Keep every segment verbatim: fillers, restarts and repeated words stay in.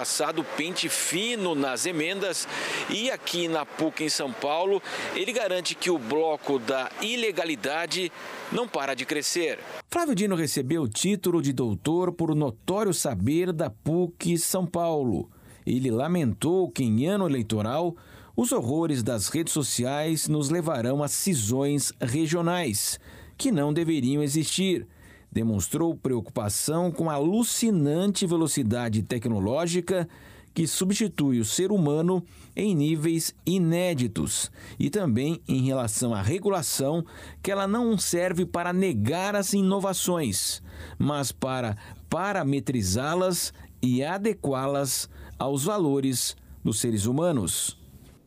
passado pente fino nas emendas e aqui na PUC em São Paulo, ele garante que o bloco da ilegalidade não para de crescer. Flávio Dino recebeu o título de doutor por notório saber da PUC São Paulo. Ele lamentou que em ano eleitoral os horrores das redes sociais nos levarão a cisões regionais, que não deveriam existir. Demonstrou preocupação com a alucinante velocidade tecnológica que substitui o ser humano em níveis inéditos e também em relação à regulação, que ela não serve para negar as inovações, mas para parametrizá-las e adequá-las aos valores dos seres humanos.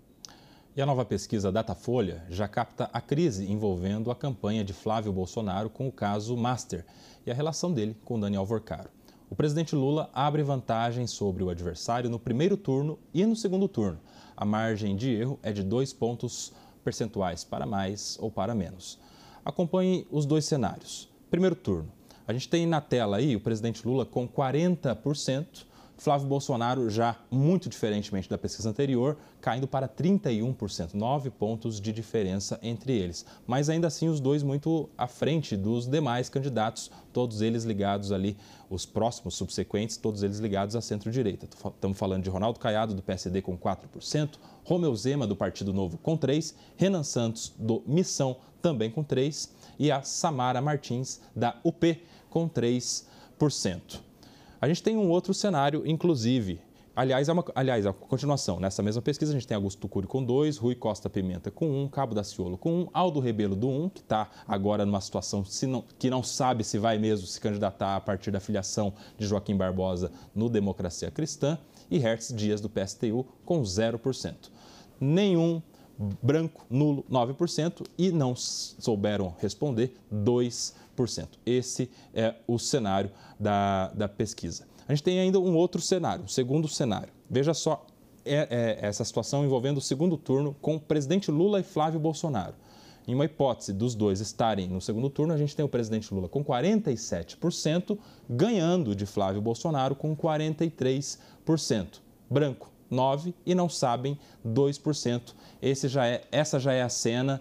E a nova pesquisa Datafolha já capta a crise envolvendo a campanha de Flávio Bolsonaro com o caso Master e a relação dele com Daniel Vorcaro. O presidente Lula abre vantagem sobre o adversário no primeiro turno e no segundo turno. A margem de erro é de dois pontos percentuais para mais ou para menos. Acompanhe os dois cenários. Primeiro turno. A gente tem na tela aí o presidente Lula com quarenta por cento. Flávio Bolsonaro, já muito diferentemente da pesquisa anterior, caindo para trinta e um por cento, nove pontos de diferença entre eles. Mas ainda assim os dois muito à frente dos demais candidatos, todos eles ligados ali, os próximos subsequentes, todos eles ligados à centro-direita. Estamos falando de Ronaldo Caiado, do P S D, com quatro por cento, Romeu Zema, do Partido Novo, com três por cento, Renan Santos, do Missão, também com três por cento, e a Samara Martins, da U P, com três por cento. A gente tem um outro cenário, inclusive, aliás, é uma, aliás, é uma continuação. Nessa mesma pesquisa, a gente tem Augusto Cury com dois, Rui Costa Pimenta com um, Cabo Daciolo com um, Aldo Rebelo do um, que está agora numa situação se não, que não sabe se vai mesmo se candidatar a partir da filiação de Joaquim Barbosa no Democracia Cristã, e Hertz Dias, do P S T U, com zero por cento. Nenhum branco, nulo, nove por cento, e não souberam responder, dois por cento. Esse é o cenário da, da pesquisa. A gente tem ainda um outro cenário, um segundo cenário. Veja só é, é, essa situação envolvendo o segundo turno com o presidente Lula e Flávio Bolsonaro. Em uma hipótese dos dois estarem no segundo turno, a gente tem o presidente Lula com quarenta e sete por cento, ganhando de Flávio Bolsonaro com quarenta e três por cento. Branco, nove por cento, e não sabem, dois por cento. Esse já é, essa já é a cena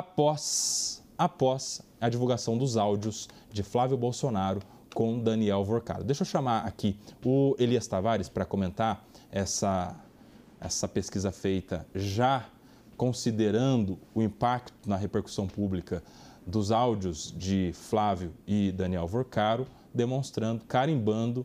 após, após a divulgação dos áudios de Flávio Bolsonaro com Daniel Vorcaro. Deixa eu chamar aqui o Elias Tavares para comentar essa, essa pesquisa feita já considerando o impacto na repercussão pública dos áudios de Flávio e Daniel Vorcaro, demonstrando, carimbando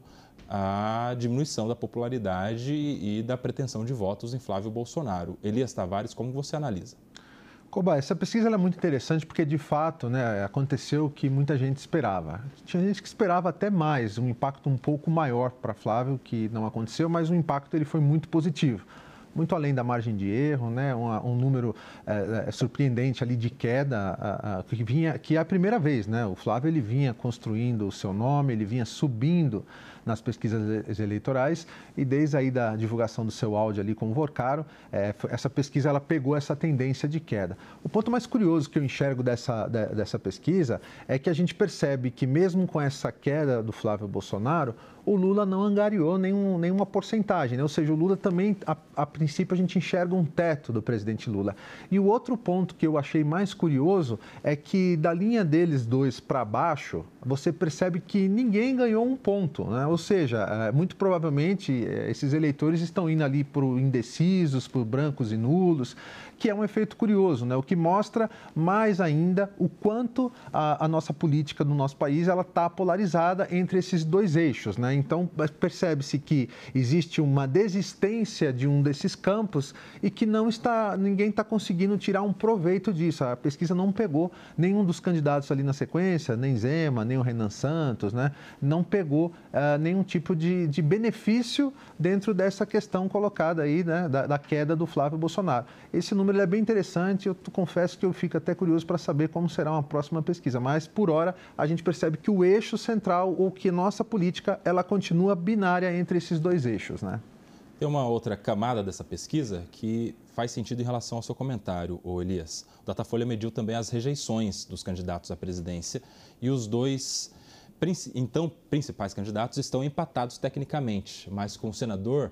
a diminuição da popularidade e da pretensão de votos em Flávio Bolsonaro. Elias Tavares, como você analisa? Coba, essa pesquisa é muito interessante porque, de fato, né, aconteceu o que muita gente esperava. Tinha gente que esperava até mais, um impacto um pouco maior para Flávio, que não aconteceu, mas o impacto ele foi muito positivo. Muito além da margem de erro, né, um, um número é, é, surpreendente ali de queda, a, a, que, vinha, que é a primeira vez, né? O Flávio ele vinha construindo o seu nome, ele vinha subindo nas pesquisas eleitorais e desde aí da divulgação do seu áudio ali com o Vorcaro, é, essa pesquisa ela pegou essa tendência de queda. O ponto mais curioso que eu enxergo dessa, de, dessa pesquisa é que a gente percebe que mesmo com essa queda do Flávio Bolsonaro, o Lula não angariou nenhum, nenhuma porcentagem, né? Ou seja, o Lula também, a, a princípio, a gente enxerga um teto do presidente Lula. E o outro ponto que eu achei mais curioso é que da linha deles dois para baixo, você percebe que ninguém ganhou um ponto, né? Ou seja, muito provavelmente esses eleitores estão indo ali para indecisos, por brancos e nulos, que é um efeito curioso, né? O que mostra mais ainda o quanto a, a nossa política no nosso país ela está polarizada entre esses dois eixos, né? Então, percebe-se que existe uma desistência de um desses campos e que não está, ninguém está conseguindo tirar um proveito disso. A pesquisa não pegou nenhum dos candidatos ali na sequência, nem Zema, nem o Renan Santos, né? Não pegou uh, nenhum tipo de, de benefício dentro dessa questão colocada aí, né? da, da queda do Flávio Bolsonaro. Esse número é bem interessante, eu confesso que eu fico até curioso para saber como será uma próxima pesquisa, mas por hora a gente percebe que o eixo central, ou que nossa política, ela continua binária entre esses dois eixos, né? Tem uma outra camada dessa pesquisa que faz sentido em relação ao seu comentário, ô Elias. O Datafolha mediu também as rejeições dos candidatos à presidência e os dois, então, principais candidatos estão empatados tecnicamente, mas com o senador